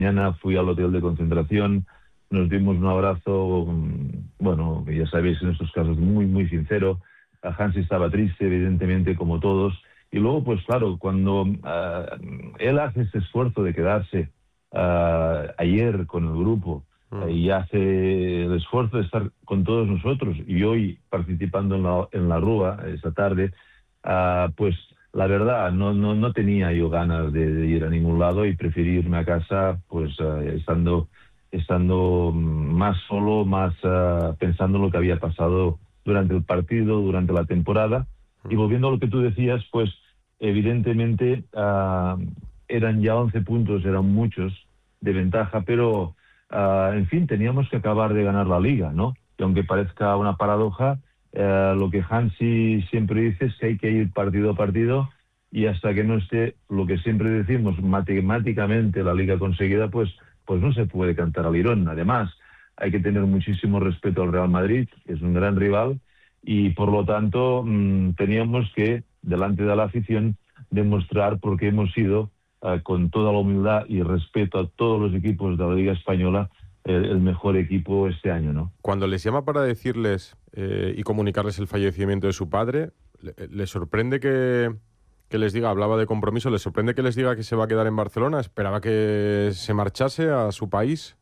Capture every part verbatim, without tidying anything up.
mañana fui al hotel de concentración, nos dimos un abrazo, bueno, ya sabéis, en estos casos muy, muy sincero. Hansi estaba triste, evidentemente, como todos. Y luego, pues claro, cuando uh, él hace ese esfuerzo de quedarse uh, ayer con el grupo uh, y hace el esfuerzo de estar con todos nosotros y hoy participando en la, en la Rúa esta tarde, uh, pues la verdad no, no, no tenía yo ganas de, de ir a ningún lado y preferí irme a casa, pues uh, estando, estando más solo, más uh, pensando en lo que había pasado durante el partido, durante la temporada. Y volviendo a lo que tú decías, pues evidentemente uh, eran ya once puntos, eran muchos de ventaja, pero uh, en fin, teníamos que acabar de ganar la liga, ¿no? Y aunque parezca una paradoja, uh, lo que Hansi siempre dice es que hay que ir partido a partido y hasta que no esté lo que siempre decimos, matemáticamente la liga conseguida, pues, pues no se puede cantar al lirón. Además, hay que tener muchísimo respeto al Real Madrid, que es un gran rival, y por lo tanto mmm, teníamos que, delante de la afición, demostrar por qué hemos sido, uh, con toda la humildad y respeto a todos los equipos de la Liga Española, el, el mejor equipo este año, ¿no? Cuando les llama para decirles eh, y comunicarles el fallecimiento de su padre, ¿le, le sorprende que, que les diga, hablaba de compromiso, les sorprende que les diga que se va a quedar en Barcelona? ¿Esperaba que se marchase a su país?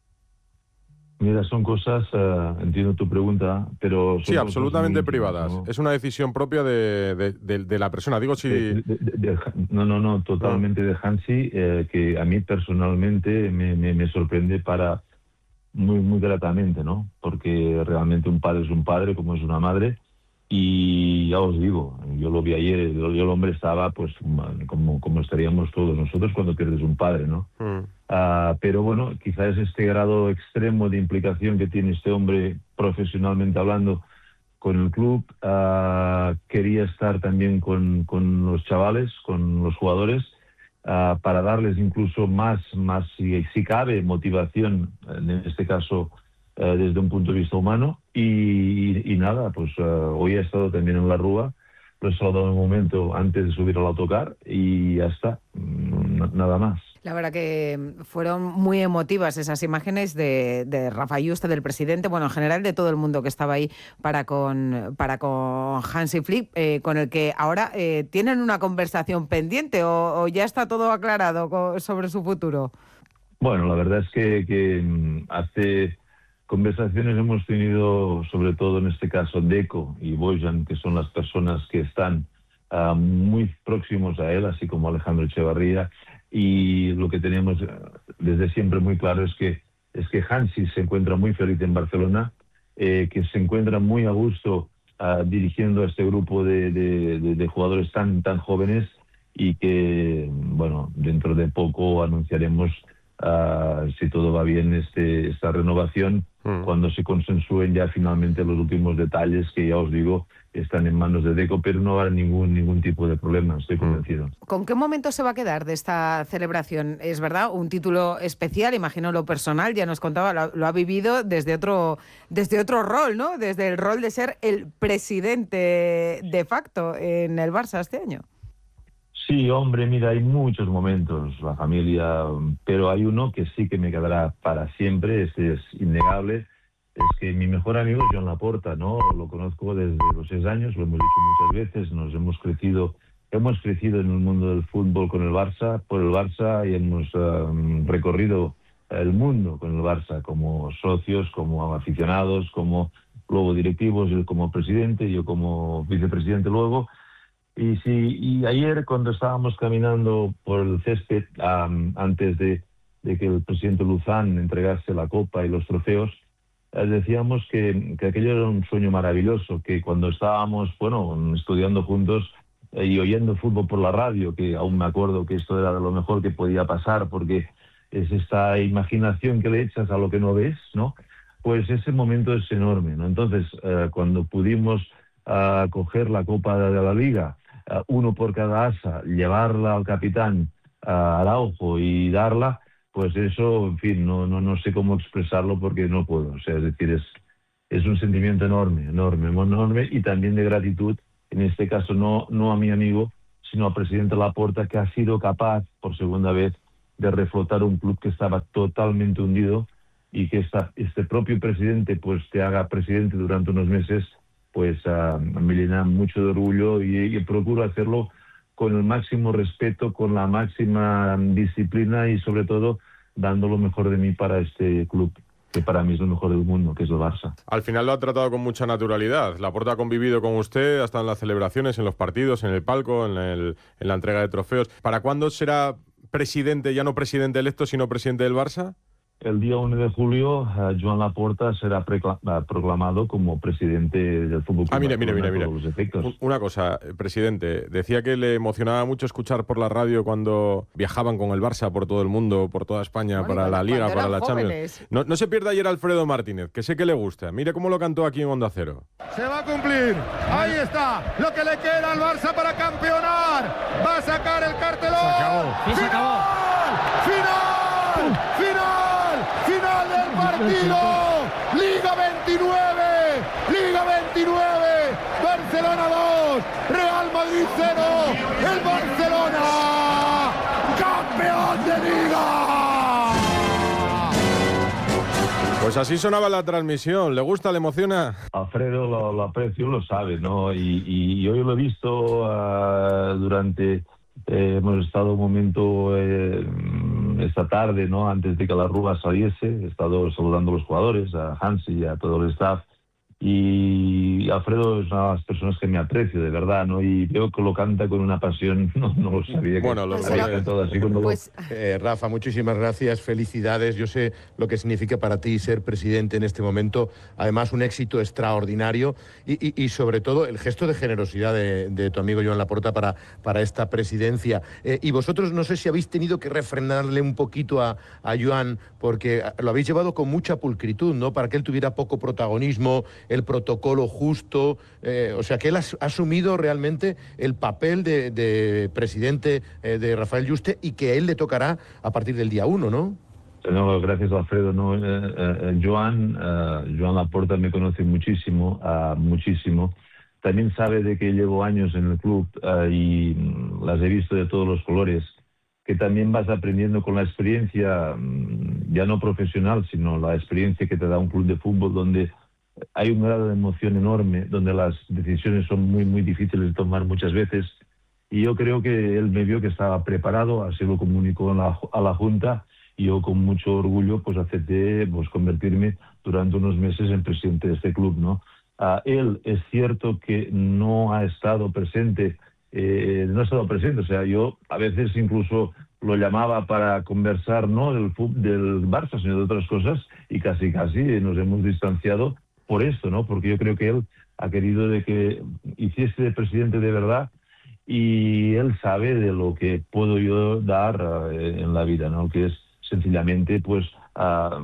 Mira, son cosas, uh, entiendo tu pregunta, pero son sí, absolutamente íntimas, privadas. ¿no? Es una decisión propia de, de, de, de la persona. Digo, si... De, de, de, de, no, no, no, totalmente de Hansi, eh, que a mí personalmente me, me, me sorprende para muy, muy gratamente, ¿no? Porque realmente un padre es un padre, como es una madre, y ya os digo, yo lo vi ayer, yo, yo el hombre estaba, pues, como, como estaríamos todos nosotros cuando pierdes un padre, ¿no? Mm. Uh, pero bueno, quizás este grado extremo de implicación que tiene este hombre profesionalmente hablando con el club, uh, quería estar también con, con los chavales, con los jugadores, uh, para darles incluso más, más si, si cabe, motivación, en este caso uh, desde un punto de vista humano. Y, y, y nada, pues uh, hoy he estado también en la Rúa, lo he saludado en un momento antes de subir al autocar y ya está, N- nada más. La verdad que fueron muy emotivas esas imágenes de, de Rafa Yuste, del presidente, bueno, en general de todo el mundo que estaba ahí para con, para con Hansi Flick, eh, con el que ahora eh, tienen una conversación pendiente o, o ya está todo aclarado co- sobre su futuro. Bueno, la verdad es que, que hace conversaciones hemos tenido, sobre todo en este caso, Deco y Bojan, que son las personas que están uh, muy próximos a él, así como Alejandro Echevarría. Y lo que tenemos desde siempre muy claro es que, es que Hansi se encuentra muy feliz en Barcelona, eh, que se encuentra muy a gusto uh, dirigiendo a este grupo de, de, de, de jugadores tan, tan jóvenes y que, bueno, dentro de poco anunciaremos, uh, si todo va bien, este, esta renovación, mm. cuando se consensúen ya finalmente los últimos detalles, que ya os digo, están en manos de Deco, pero no habrá ningún, ningún tipo de problema, estoy convencido. ¿Con qué momento se va a quedar de esta celebración? Es verdad, un título especial, imagino lo personal, ya nos contaba, lo, lo ha vivido desde otro, desde otro rol, ¿no? Desde el rol de ser el presidente de facto en el Barça este año. Sí, hombre, mira, hay muchos momentos, la familia, pero hay uno que sí que me quedará para siempre, este es innegable. Es que mi mejor amigo es Joan Laporta, ¿no? Lo conozco desde los seis años, lo hemos dicho muchas veces, nos hemos crecido, hemos crecido en el mundo del fútbol con el Barça, por el Barça, y hemos um, recorrido el mundo con el Barça, como socios, como aficionados, como luego directivos, él como presidente, yo como vicepresidente luego. Y sí, y ayer cuando estábamos caminando por el césped, um, antes de, de que el presidente Luzán entregase la copa y los trofeos, decíamos que, que aquello era un sueño maravilloso, que cuando estábamos, bueno, estudiando juntos eh, y oyendo fútbol por la radio, que aún me acuerdo que esto era de lo mejor que podía pasar, porque es esta imaginación que le echas a lo que no ves, ¿no? Pues ese momento es enorme, ¿no? Entonces, eh, cuando pudimos uh, coger la Copa de la Liga, uh, uno por cada asa, llevarla al capitán uh, Araujo y darla, pues eso, en fin, no, no, no sé cómo expresarlo porque no puedo. O sea, es decir, es, es un sentimiento enorme, enorme, enorme, y también de gratitud, en este caso no, no a mi amigo, sino al presidente Laporta, que ha sido capaz, por segunda vez, de reflotar un club que estaba totalmente hundido, y que esta, este propio presidente pues te haga presidente durante unos meses, pues uh, me llena mucho de orgullo, y, y procuro hacerlo con el máximo respeto, con la máxima disciplina y sobre todo dando lo mejor de mí para este club, que para mí es lo mejor del mundo, que es el Barça. Al final lo ha tratado con mucha naturalidad. Laporta ha convivido con usted, ha estado en las celebraciones, en los partidos, en el palco, en, el, en la entrega de trofeos. ¿Para cuándo será presidente, ya no presidente electo, sino presidente del Barça? El día uno de julio, uh, Joan Laporta será proclamado como presidente del Fútbol Club. Ah, mira, mira, mira, mira. Los Una cosa, presidente. Decía que le emocionaba mucho escuchar por la radio cuando viajaban con el Barça por todo el mundo, por toda España, bueno, para la Liga, para la Champions. No, no se pierda ayer Alfredo Martínez, que sé que le gusta. Mire cómo lo cantó aquí en Onda Cero. Se va a cumplir. Ahí está. Lo que le queda al Barça para campeonar. Va a sacar el cartelón. Se acabó. ¡Final! Se acabó. ¡Final! ¡Final! ¡Final del partido! Liga veintinueve, Liga veintinueve, Barcelona dos, Real Madrid cero, el Barcelona, campeón de Liga. Pues así sonaba la transmisión. ¿Le gusta, le emociona? Alfredo lo, lo aprecio, lo sabe, ¿no? Y, y hoy lo he visto uh, durante... Eh, hemos estado un momento eh, esta tarde, ¿no? Antes de que la Rúa saliese, he estado saludando a los jugadores, a Hansi y a todo el staff. Y Alfredo es una de las personas que me aprecio, de verdad, ¿no? Y veo que lo canta con una pasión, no, no lo sabía. Bueno, que lo sabía de todo, así cuando pues... lo... eh, Rafa, muchísimas gracias, felicidades. Yo sé lo que significa para ti ser presidente en este momento. Además, un éxito extraordinario y, y, y sobre todo, el gesto de generosidad de, de tu amigo Joan Laporta para, para esta presidencia. Eh, y vosotros, no sé si habéis tenido que refrenarle un poquito a, a Joan, porque lo habéis llevado con mucha pulcritud, ¿no? Para que él tuviera poco protagonismo, el protocolo justo, eh, o sea que él ha asumido realmente el papel de, de presidente eh, de Rafael Yuste, y que a él le tocará a partir del día uno, ¿no? No, gracias Alfredo. No, eh, eh, Joan, eh, Joan Laporta me conoce muchísimo, uh, muchísimo. También sabe de que llevo años en el club uh, y las he visto de todos los colores, que también vas aprendiendo con la experiencia, ya no profesional, sino la experiencia que te da un club de fútbol donde hay un grado de emoción enorme, donde las decisiones son muy, muy difíciles de tomar muchas veces. Y yo creo que él me vio que estaba preparado, así lo comunicó a la, a la Junta, y yo con mucho orgullo pues acepté pues, convertirme durante unos meses en presidente de este club, ¿no? Uh, él es cierto que no ha estado presente, eh, no ha estado presente, o sea, yo a veces incluso lo llamaba para conversar, no del, del Barça, sino de otras cosas, y casi casi nos hemos distanciado por esto, ¿no? Porque yo creo que él ha querido de que hiciese de presidente de verdad, y él sabe de lo que puedo yo dar uh, en la vida, ¿no? Que es sencillamente, pues, uh,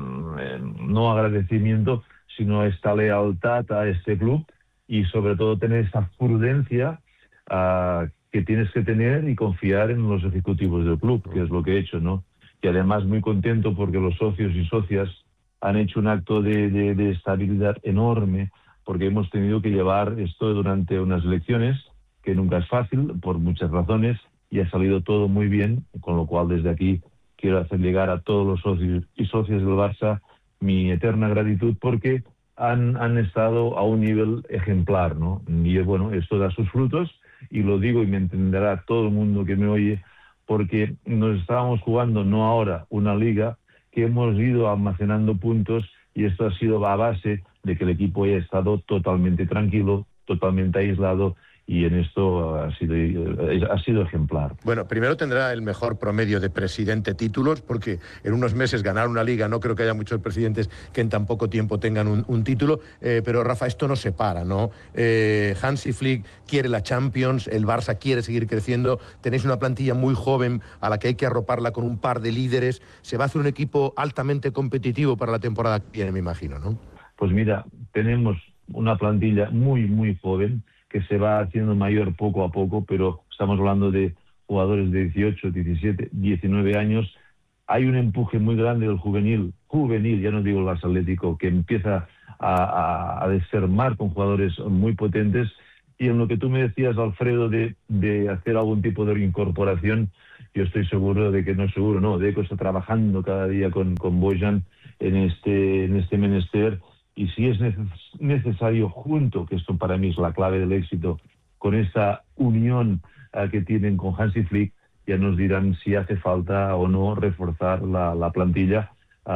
no agradecimiento, sino esta lealtad a este club, y sobre todo tener esta prudencia uh, que tienes que tener y confiar en los ejecutivos del club, que es lo que he hecho, ¿no? Y además muy contento porque los socios y socias han hecho un acto de, de, de estabilidad enorme, porque hemos tenido que llevar esto durante unas elecciones, que nunca es fácil, por muchas razones, y ha salido todo muy bien, con lo cual desde aquí quiero hacer llegar a todos los socios y socias del Barça mi eterna gratitud, porque han, han estado a un nivel ejemplar, ¿no? Y bueno, esto da sus frutos, y lo digo y me entenderá todo el mundo que me oye, porque nos estábamos jugando no ahora una liga, que hemos ido almacenando puntos, y esto ha sido a base de que el equipo haya estado totalmente tranquilo, totalmente aislado, y en esto ha sido, ha sido ejemplar. Bueno, primero tendrá el mejor promedio de presidente títulos, porque en unos meses ganar una liga, no creo que haya muchos presidentes que en tan poco tiempo tengan un, un título, eh, pero Rafa, esto no se para, ¿no? Eh, Hansi Flick quiere la Champions, el Barça quiere seguir creciendo, tenéis una plantilla muy joven a la que hay que arroparla con un par de líderes, se va a hacer un equipo altamente competitivo para la temporada que viene, me imagino, ¿no? Pues mira, tenemos una plantilla muy, muy joven, que se va haciendo mayor poco a poco, pero estamos hablando de jugadores de dieciocho, diecisiete, diecinueve años. Hay un empuje muy grande del juvenil, juvenil, ya no digo el Barça Atlético, que empieza a, a, a desarmar con jugadores muy potentes. Y en lo que tú me decías, Alfredo, de, de hacer algún tipo de reincorporación, yo estoy seguro de que, no seguro, no, Deco está trabajando cada día con, con Bojan en este, en este menester, y si es neces necesario junto, que esto para mí es la clave del éxito, con esta unión uh, que tienen con Hansi Flick, ya nos dirán si hace falta o no reforzar la, la plantilla,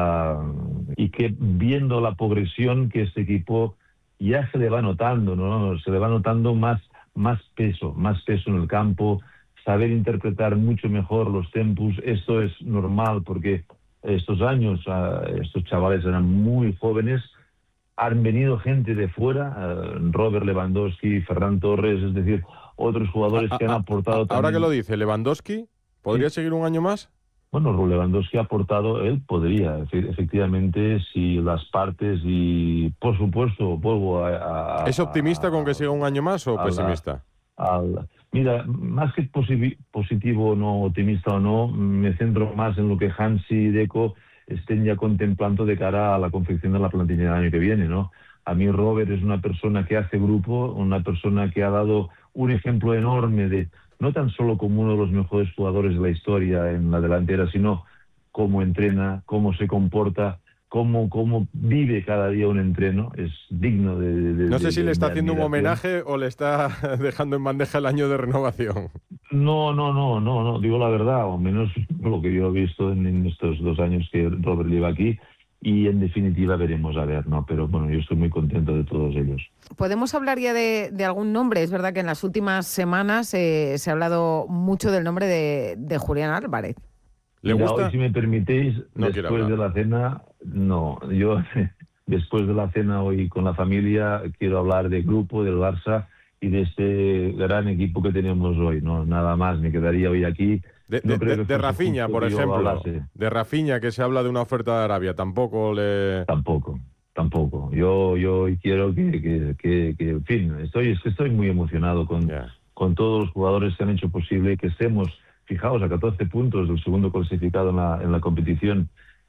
uh, y que viendo la progresión que este equipo ya se le va notando, ¿no? Se le va notando más, más peso, más peso en el campo, saber interpretar mucho mejor los tempos. Esto es normal porque estos años, uh, estos chavales eran muy jóvenes, han venido gente de fuera, uh, Robert Lewandowski, Ferran Torres, es decir, otros jugadores a, que han a, aportado a, también. Ahora que lo dice, Lewandowski, ¿podría sí. seguir un año más? Bueno, Lewandowski ha aportado, él podría, efectivamente, si las partes y, por supuesto, vuelvo a... a ¿Es optimista con que siga un año más o pesimista? La, al, mira, más que positivo o no, optimista o no, me centro más en lo que Hansi y Deco estén ya contemplando de cara a la confección de la plantilla del año que viene, ¿no? A mí Robert es una persona que hace grupo, una persona que ha dado un ejemplo enorme de, no tan solo como uno de los mejores jugadores de la historia en la delantera, sino cómo entrena, cómo se comporta, cómo, cómo vive cada día un entreno. Es digno de... de no sé de, si de, le está de haciendo un homenaje o le está dejando en bandeja el año de renovación. No, no, no, no, no, digo la verdad, o menos lo que yo he visto en, en estos dos años que Robert lleva aquí. Y en definitiva veremos a ver, ¿no? Pero bueno, yo estoy muy contento de todos ellos. ¿Podemos hablar ya de, de algún nombre? Es verdad que en las últimas semanas eh, se ha hablado mucho del nombre de, de Julián Álvarez. ¿Le Mira, gusta? Hoy, si me permitéis, no después de la cena, no, yo después de la cena hoy con la familia quiero hablar del grupo, del Barça y de este gran equipo que tenemos hoy, no, nada más, me quedaría hoy aquí. De, no de, creo de, que de Rafinha, por ejemplo, de Rafinha, que se habla de una oferta de Arabia, tampoco le... Tampoco, tampoco. Yo yo quiero que, que, que, que en fin, estoy, es que estoy muy emocionado con, yeah. con todos los jugadores que han hecho posible que estemos, fijaos, a catorce puntos del segundo clasificado en la, en la competición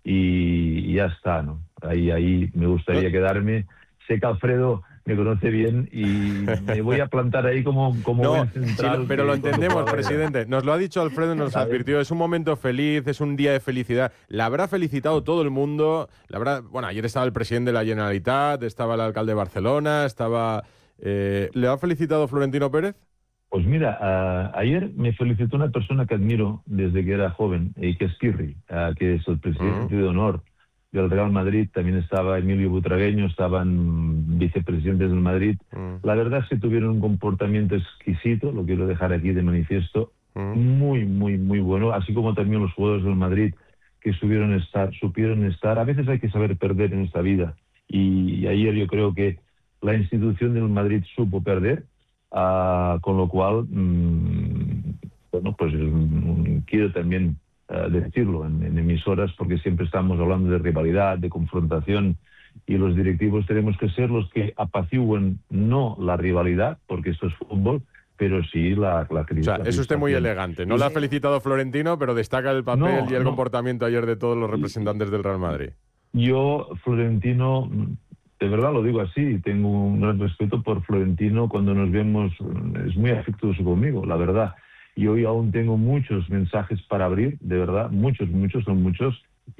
y, y ya está, ¿no? Ahí, ahí me gustaría quedarme. Sé que Alfredo me conoce bien y me voy a plantar ahí como, como no, buen central. Sí, pero lo entendemos, presidente. Nos lo ha dicho Alfredo y nos advirtió. Es un momento feliz, es un día de felicidad. La habrá felicitado todo el mundo. La habrá, bueno, ayer estaba el presidente de la Generalitat, estaba el alcalde de Barcelona, estaba... Eh, ¿Le ha felicitado Florentino Pérez? Pues mira, uh, ayer me felicitó una persona que admiro desde que era joven, y que es Pirri, uh, que es el presidente uh-huh. de honor del Real Madrid. También estaba Emilio Butragueño, estaban vicepresidentes del Madrid. Mm. La verdad es que tuvieron un comportamiento exquisito, lo quiero dejar aquí de manifiesto, mm. muy, muy, muy bueno, así como también los jugadores del Madrid que supieron estar, supieron estar. A veces hay que saber perder en esta vida, y, y ayer yo creo que la institución del Madrid supo perder, uh, con lo cual, mmm, bueno, pues mmm, quiero también Uh, decirlo en, en emisoras, porque siempre estamos hablando de rivalidad, de confrontación, y los directivos tenemos que ser los que apacigüen no la rivalidad, porque esto es fútbol, pero sí la, la crítica. O sea, es usted muy elegante. No le ha felicitado Florentino, pero destaca el papel no, y el no. comportamiento ayer de todos los representantes del Real Madrid. Yo, Florentino, de verdad lo digo así, tengo un gran respeto por Florentino. Cuando nos vemos es muy afectuoso conmigo, la verdad. Y hoy aún tengo muchos mensajes para abrir, de verdad, muchos, muchos, son muchos.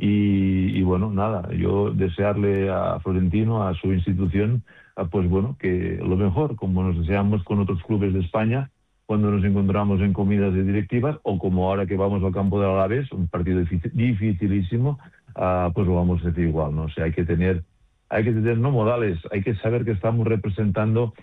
Y, y bueno, nada, yo desearle a Florentino, a su institución, a, pues bueno, que lo mejor, como nos deseamos con otros clubes de España, cuando nos encontramos en comidas de directivas, o como ahora que vamos al campo de Alavés, un partido difícil, dificilísimo, uh, pues lo vamos a decir igual, ¿no? O sea, hay que tener, hay que tener no modales, hay que saber que estamos representando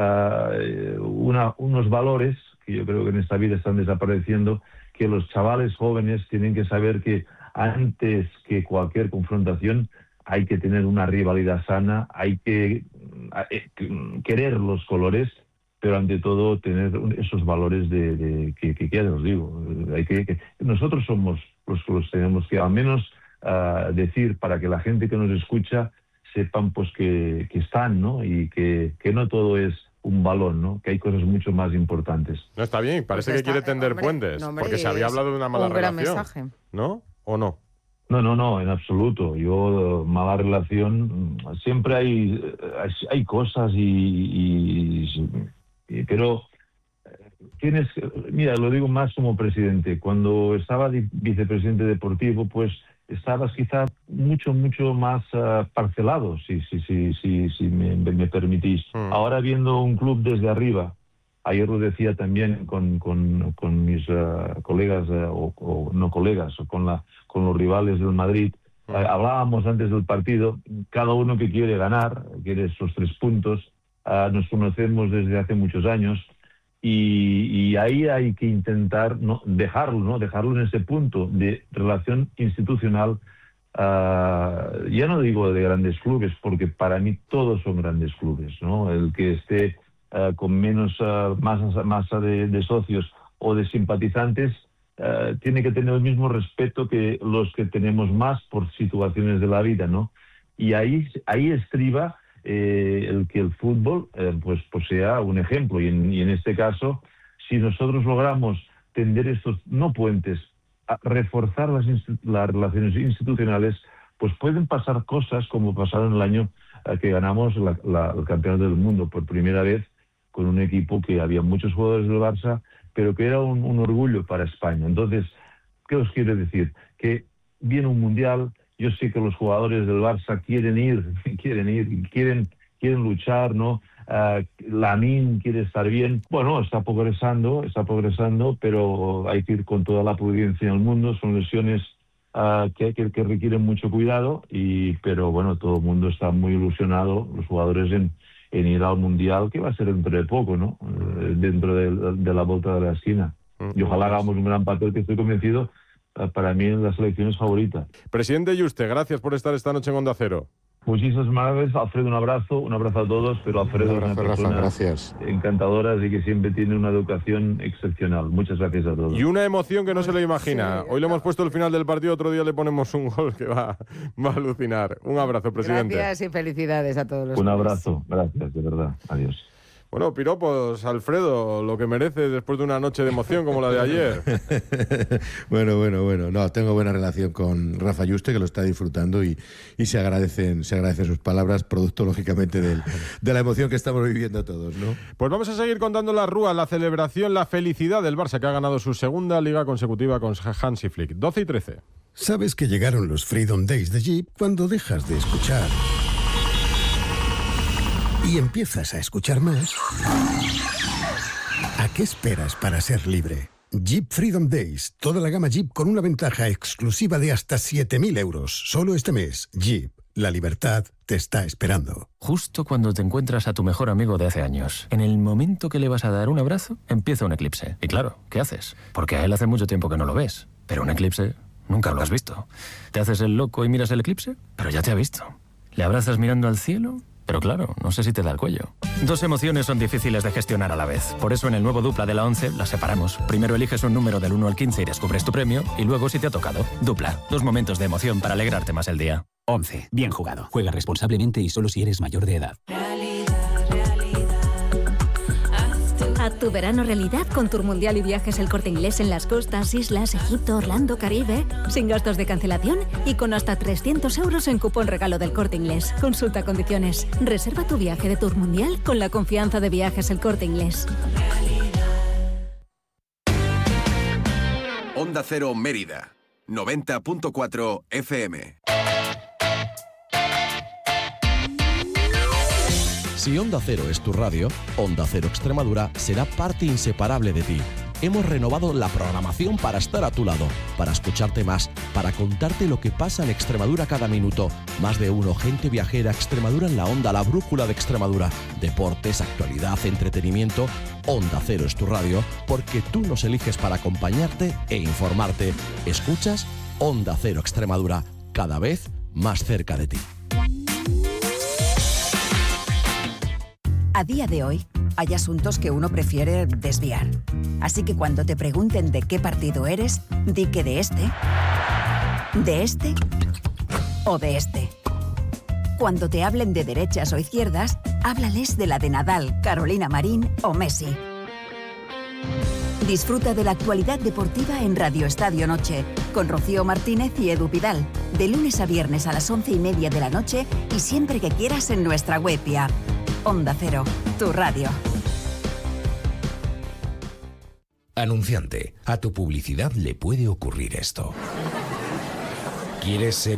uh, una, unos valores que yo creo que en esta vida están desapareciendo, que los chavales jóvenes tienen que saber que antes que cualquier confrontación hay que tener una rivalidad sana, hay que eh, querer los colores, pero ante todo tener esos valores de, de que, que, que ya os digo, hay que, que nosotros somos los que los tenemos que al menos uh, decir, para que la gente que nos escucha sepan pues que, que están, ¿no? Y que, que no todo es un balón, ¿no? Que hay cosas mucho más importantes. No, está bien, parece pues está, que quiere tender hombre, puentes, no, hombre, porque se había hablado de una mala un relación. Gran mensaje. ¿No? ¿O no? No, no, no, en absoluto. Yo, mala relación, siempre hay, hay cosas y, y, y pero tienes, mira, lo digo más como presidente. Cuando estaba de vicepresidente deportivo, pues estabas quizá mucho, mucho más uh, parcelado, si, si, si, si, si me, me permitís. Mm. Ahora viendo un club desde arriba, ayer lo decía también con, con, con mis uh, colegas, uh, o, o no colegas, o con, la, con los rivales del Madrid, mm. uh, hablábamos antes del partido, cada uno que quiere ganar, quiere esos tres puntos, uh, nos conocemos desde hace muchos años, y, y ahí hay que intentar no, dejarlo, ¿no? dejarlo en ese punto de relación institucional. Uh, ya no digo de grandes clubes, porque para mí todos son grandes clubes, ¿no? El que esté uh, con menos uh, masa, masa de, de socios o de simpatizantes uh, tiene que tener el mismo respeto que los que tenemos más por situaciones de la vida, ¿no? Y ahí, ahí estriba Eh, el que el fútbol eh, pues, pues sea un ejemplo, y en, y en este caso, si nosotros logramos tender estos, no puentes, a reforzar las, las relaciones institucionales, pues pueden pasar cosas como pasaron el año eh, que ganamos la, la, el campeonato del mundo por primera vez, con un equipo que había muchos jugadores del Barça, pero que era un, un orgullo para España. Entonces, ¿qué os quiero decir? Que viene un mundial. Yo sé que los jugadores del Barça quieren ir, quieren ir, quieren, quieren luchar, ¿no? Uh, Lamine quiere estar bien. Bueno, está progresando, está progresando, pero hay que ir con toda la prudencia del mundo. Son lesiones uh, que, que, que requieren mucho cuidado, y, pero bueno, todo el mundo está muy ilusionado, los jugadores, en, en ir al Mundial, que va a ser dentro de poco, ¿no? Uh, dentro de, de la vuelta de la esquina. Y ojalá hagamos un gran papel, que estoy convencido, para mí en las selecciones favoritas. Presidente Yuste, gracias por estar esta noche en Onda Cero. Muchísimas gracias, Alfredo, un abrazo, un abrazo a todos, pero Alfredo es una persona gracias. encantadora y que siempre tiene una educación excepcional. Muchas gracias a todos. Y una emoción que no se lo imagina. Hoy le hemos puesto el final del partido, otro día le ponemos un gol que va, va a alucinar. Un abrazo, presidente. Gracias y felicidades a todos los Un abrazo, gracias, de verdad. Adiós. Bueno, piropos, Alfredo, lo que merece después de una noche de emoción como la de ayer. bueno, bueno, bueno. No, tengo buena relación con Rafa Yuste, que lo está disfrutando, y, y se agradecen se agradecen sus palabras, producto, lógicamente, del, de la emoción que estamos viviendo todos, ¿no? Pues vamos a seguir contando la rúa, la celebración, la felicidad del Barça, que ha ganado su segunda liga consecutiva con Hansi Flick. doce y trece. Sabes que llegaron los Freedom Days de Jeep cuando dejas de escuchar y empiezas a escuchar más. ¿A qué esperas para ser libre? Jeep Freedom Days. Toda la gama Jeep con una ventaja exclusiva de hasta siete mil euros. Solo este mes. Jeep. La libertad te está esperando. Justo cuando te encuentras a tu mejor amigo de hace años, en el momento que le vas a dar un abrazo, empieza un eclipse. Y claro, ¿qué haces? Porque a él hace mucho tiempo que no lo ves. Pero un eclipse nunca lo has visto. ¿Te haces el loco y miras el eclipse? Pero ya te ha visto. ¿Le abrazas mirando al cielo? Pero claro, no sé si te da el cuello. Dos emociones son difíciles de gestionar a la vez. Por eso en el nuevo Dupla de la once las separamos. Primero eliges un número del uno al quince y descubres tu premio, y luego si te ha tocado. Dupla. Dos momentos de emoción para alegrarte más el día. once. Bien jugado. Juega responsablemente y solo si eres mayor de edad. Haz tu verano realidad con Tour Mundial y Viajes El Corte Inglés en las costas, islas, Egipto, Orlando, Caribe, sin gastos de cancelación y con hasta trescientos euros en cupón regalo del Corte Inglés. Consulta condiciones. Reserva tu viaje de Tour Mundial con la confianza de Viajes El Corte Inglés. Onda Cero Mérida, noventa punto cuatro F M. Si Onda Cero es tu radio, Onda Cero Extremadura será parte inseparable de ti. Hemos renovado la programación para estar a tu lado, para escucharte más, para contarte lo que pasa en Extremadura cada minuto. Más de uno, gente viajera, Extremadura en la onda, la brújula de Extremadura. Deportes, actualidad, entretenimiento. Onda Cero es tu radio, porque tú nos eliges para acompañarte e informarte. ¿Escuchas? Onda Cero Extremadura, cada vez más cerca de ti. A día de hoy, hay asuntos que uno prefiere desviar. Así que cuando te pregunten de qué partido eres, di que de este, de este o de este. Cuando te hablen de derechas o izquierdas, háblales de la de Nadal, Carolina Marín o Messi. Disfruta de la actualidad deportiva en Radio Estadio Noche, con Rocío Martínez y Edu Pidal, de lunes a viernes a las once y media de la noche y siempre que quieras en nuestra web y app. Onda Cero, tu radio. Anunciante, a tu publicidad le puede ocurrir esto. ¿Quieres ser